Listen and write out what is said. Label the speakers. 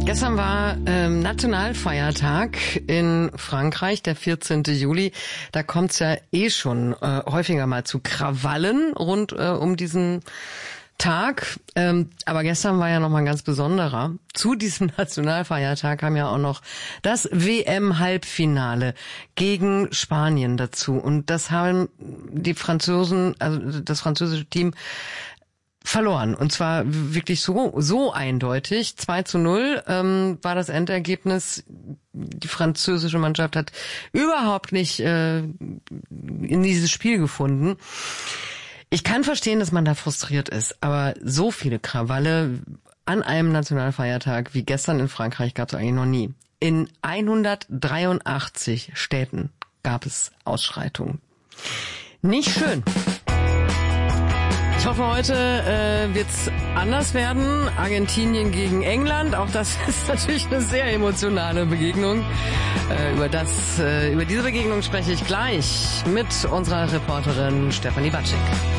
Speaker 1: Gestern war Nationalfeiertag in Frankreich, der 14. Juli. Da kommt's ja schon häufiger mal zu Krawallen rund um diesen Tag. Aber gestern war ja nochmal ein ganz besonderer. Zu diesem Nationalfeiertag kam ja auch noch das WM-Halbfinale gegen Spanien dazu. Und das haben die Franzosen, also das französische Team, verloren. Und zwar wirklich so eindeutig. 2:0 war das Endergebnis. Die französische Mannschaft hat überhaupt nicht in dieses Spiel gefunden. Ich kann verstehen, dass man da frustriert ist, aber so viele Krawalle an einem Nationalfeiertag wie gestern in Frankreich gab es eigentlich noch nie. In 183 Städten gab es Ausschreitungen. Nicht schön. Ich hoffe, heute wird's anders werden. Argentinien gegen England. Auch das ist natürlich eine sehr emotionale Begegnung. Über diese Begegnung spreche ich gleich mit unserer Reporterin Stefanie Batschik.